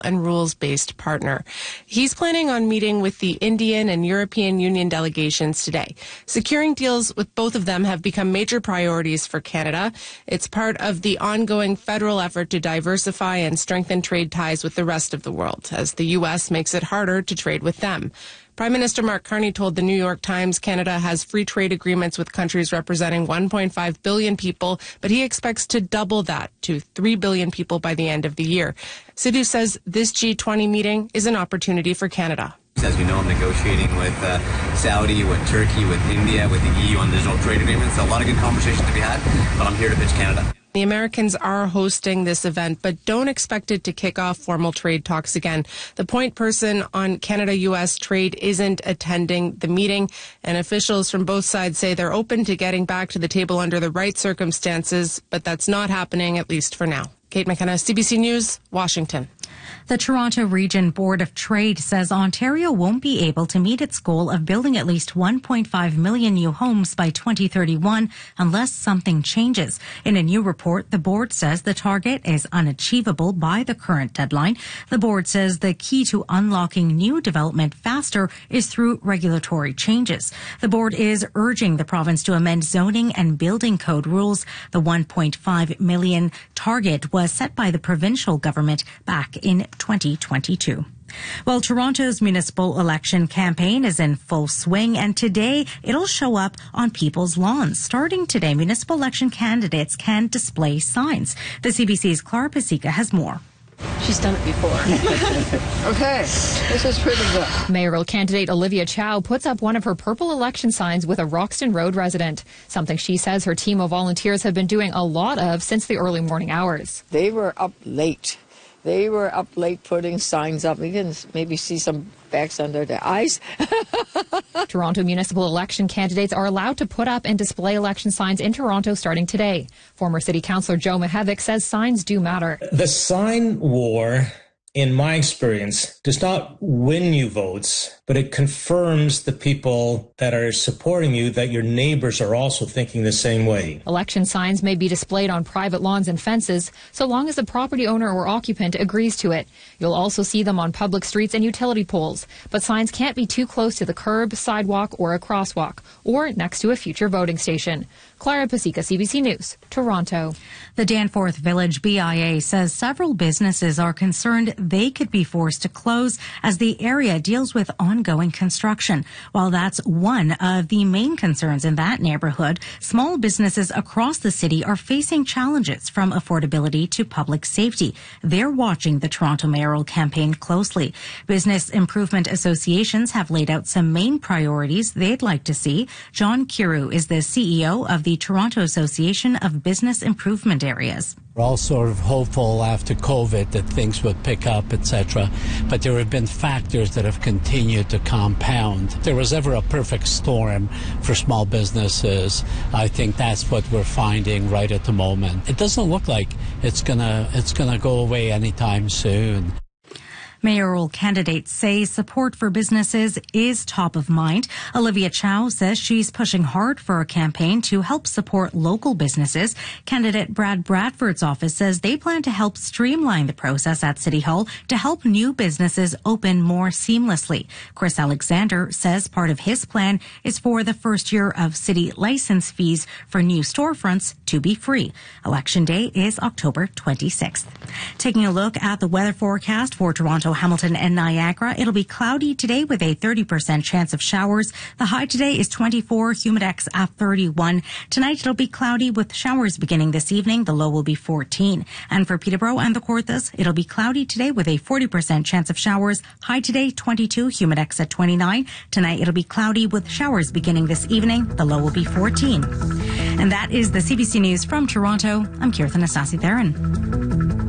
and rules-based partner. He's planning on meeting with the Indian and European Union delegations today. Securing deals with both of them have become major priorities for Canada. It's part of the ongoing federal effort to diversify and strengthen trade ties with the rest of the world, as the U.S. makes it harder to trade with them. Prime Minister Mark Carney told the New York Times Canada has free trade agreements with countries representing 1.5 billion people, but he expects to double that to 3 billion people by the end of the year. Sidhu says this G20 meeting is an opportunity for Canada. As you know, I'm negotiating with Saudi, with Turkey, with India, with the EU on digital trade agreements. So a lot of good conversations to be had, but I'm here to pitch Canada. The Americans are hosting this event, but don't expect it to kick off formal trade talks again. The point person on Canada-U.S. trade isn't attending the meeting, and officials from both sides say they're open to getting back to the table under the right circumstances, but that's not happening, at least for now. Kate McKenna, CBC News, Washington. The Toronto Region Board of Trade says Ontario won't be able to meet its goal of building at least 1.5 million new homes by 2031 unless something changes. In a new report, the board says the target is unachievable by the current deadline. The board says the key to unlocking new development faster is through regulatory changes. The board is urging the province to amend zoning and building code rules. The 1.5 million target was set by the provincial government back in 2022. Well, Toronto's municipal election campaign is in full swing, and today it'll show up on people's lawns. Starting today, municipal election candidates can display signs. The CBC's Clara Pasica has more. She's done it before. Okay, this is pretty good. Mayoral candidate Olivia Chow puts up one of her purple election signs with a Roxton Road resident, something she says her team of volunteers have been doing a lot of since the early morning hours. They were up late. They were up late putting signs up. We can maybe see some bags under their eyes. Toronto municipal election candidates are allowed to put up and display election signs in Toronto starting today. Former City Councillor Joe Mihevik says signs do matter. The sign war, in my experience, does not win you votes, but it confirms the people that are supporting you that your neighbors are also thinking the same way. Election signs may be displayed on private lawns and fences, so long as the property owner or occupant agrees to it. You'll also see them on public streets and utility poles, but signs can't be too close to the curb, sidewalk, or a crosswalk, or next to a future voting station. Clara Pasica, CBC News, Toronto. The Danforth Village BIA says several businesses are concerned they could be forced to close as the area deals with ongoing construction. While that's one of the main concerns in that neighborhood, small businesses across the city are facing challenges from affordability to public safety. They're watching the Toronto mayoral campaign closely. Business improvement associations have laid out some main priorities they'd like to see. John Kiru is the CEO of the Toronto Association of Business Improvement Areas. We're all sort of hopeful after COVID that things would pick up, etc. But there have been factors that have continued to compound. If there was ever a perfect storm for small businesses, I think that's what we're finding right at the moment. It doesn't look like it's gonna go away anytime soon. Mayoral candidates say support for businesses is top of mind. Olivia Chow says she's pushing hard for a campaign to help support local businesses. Candidate Brad Bradford's office says they plan to help streamline the process at City Hall to help new businesses open more seamlessly. Chris Alexander says part of his plan is for the first year of city license fees for new storefronts to be free. Election day is October 26th. Taking a look at the weather forecast for Toronto, Hamilton, and Niagara, it'll be cloudy today with a 30% chance of showers. The high today is 24, humidex at 31. Tonight it'll be cloudy with showers beginning this evening. The low will be 14. And for Peterborough and the Kawarthas, it'll be cloudy today with a 40% chance of showers. High today 22, humidex at 29. Tonight it'll be cloudy with showers beginning this evening. The low will be 14. And that is the CBC News from Toronto. I'm Kirthan Asasi-Theron.